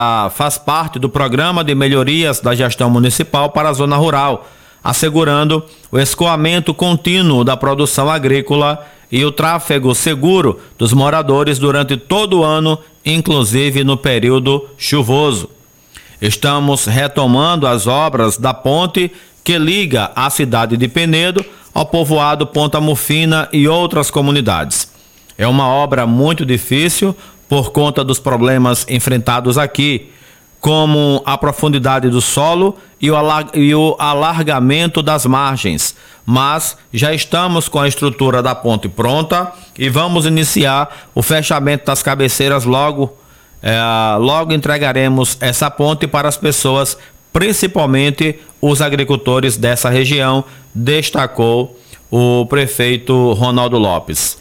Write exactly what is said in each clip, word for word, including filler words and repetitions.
faz parte do Programa de Melhorias da Gestão Municipal para a Zona Rural, assegurando o escoamento contínuo da produção agrícola e o tráfego seguro dos moradores durante todo o ano, inclusive no período chuvoso. Estamos retomando as obras da ponte que liga a cidade de Penedo ao povoado Ponta Mufina e outras comunidades. É uma obra muito difícil por conta dos problemas enfrentados aqui, como a profundidade do solo e o, alar- e o alargamento das margens. Mas já estamos com a estrutura da ponte pronta e vamos iniciar o fechamento das cabeceiras logo. É, logo entregaremos essa ponte para as pessoas, principalmente os agricultores dessa região, destacou o prefeito Ronaldo Lopes.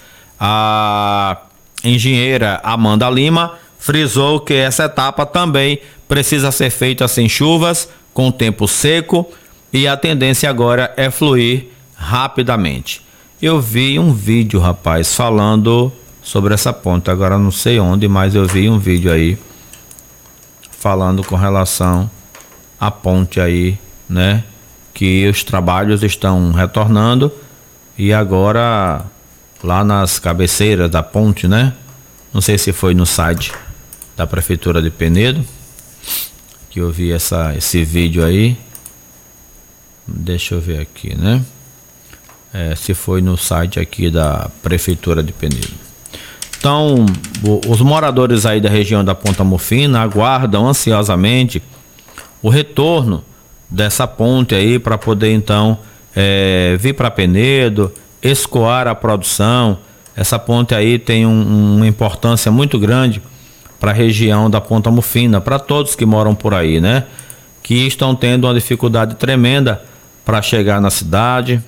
A engenheira Amanda Lima frisou que essa etapa também precisa ser feita sem chuvas, com tempo seco, e a tendência agora é fluir rapidamente. Eu vi um vídeo, rapaz, falando sobre essa ponte, agora não sei onde, mas eu vi um vídeo aí falando com relação à ponte aí, né? Que os trabalhos estão retornando e agora lá nas cabeceiras da ponte, né? Não sei se foi no site da Prefeitura de Penedo que eu vi essa, esse vídeo aí. Deixa eu ver aqui, né? É, se foi no site aqui da Prefeitura de Penedo. Então, o, os moradores aí da região da Ponta Mufina aguardam ansiosamente o retorno dessa ponte aí para poder então é, vir para Penedo, escoar a produção. Essa ponte aí tem um, uma importância muito grande para a região da Ponta Mufina, para todos que moram por aí, né? Que estão tendo uma dificuldade tremenda para chegar na cidade.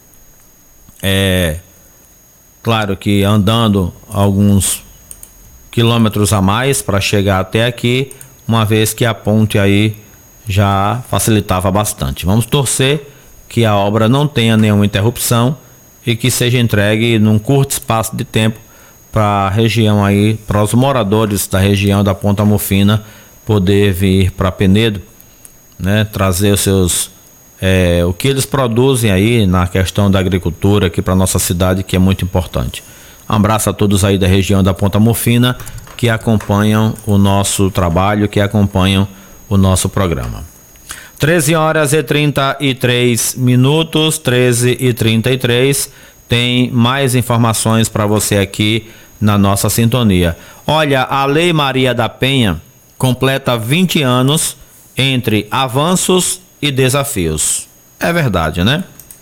É claro que andando alguns quilômetros a mais para chegar até aqui, uma vez que a ponte aí já facilitava bastante. Vamos torcer que a obra não tenha nenhuma interrupção e que seja entregue num curto espaço de tempo para a região aí, para os moradores da região da Ponta Mufina poder vir para Penedo, né? Trazer os seus, é, o que eles produzem aí na questão da agricultura aqui para nossa cidade, que é muito importante. Um abraço a todos aí da região da Ponta Mufina que acompanham o nosso trabalho, que acompanham o nosso programa. treze horas e trinta e três minutos, treze e trinta e três. Tem mais informações para você aqui na nossa sintonia. Olha, a Lei Maria da Penha completa vinte anos entre avanços e desafios. É verdade, né?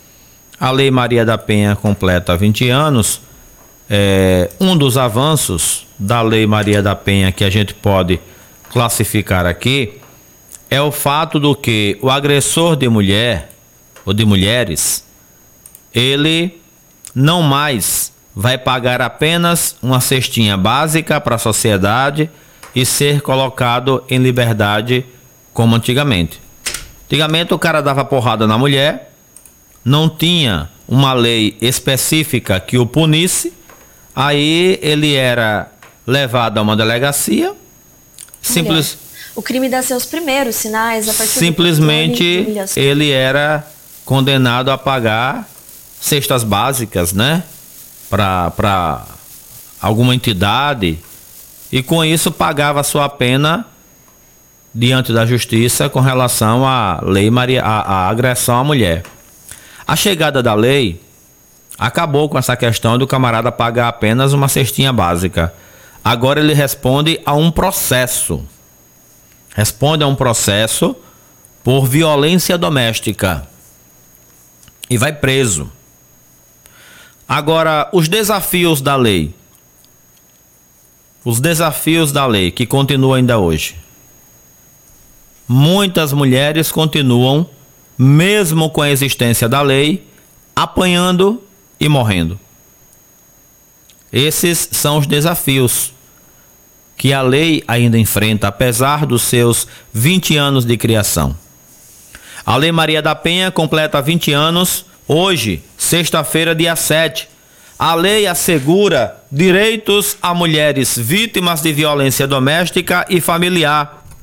A Lei Maria da Penha completa vinte anos. É, um dos avanços da Lei Maria da Penha que a gente pode classificar aqui é o fato do que o agressor de mulher ou de mulheres, ele não mais vai pagar apenas uma cestinha básica para a sociedade e ser colocado em liberdade como antigamente. Antigamente o cara dava porrada na mulher, não tinha uma lei específica que o punisse, aí ele era levado a uma delegacia, simples, o crime dá seus primeiros sinais a partir simplesmente do ele era condenado a pagar cestas básicas, né? Para alguma entidade, e com isso pagava a sua pena diante da justiça com relação à lei Maria, à, à agressão à mulher. A chegada da lei acabou com essa questão do camarada pagar apenas uma cestinha básica. Agora ele responde a um processo. Responde a um processo por violência doméstica e vai preso. Agora, os desafios da lei. Os desafios da lei que continuam ainda hoje. Muitas mulheres continuam, mesmo com a existência da lei, apanhando e morrendo. Esses são os desafios que a lei ainda enfrenta, apesar dos seus vinte anos de criação. A Lei Maria da Penha completa vinte anos hoje, sexta-feira, dia sete. A lei assegura direitos a mulheres vítimas de violência doméstica e familiar.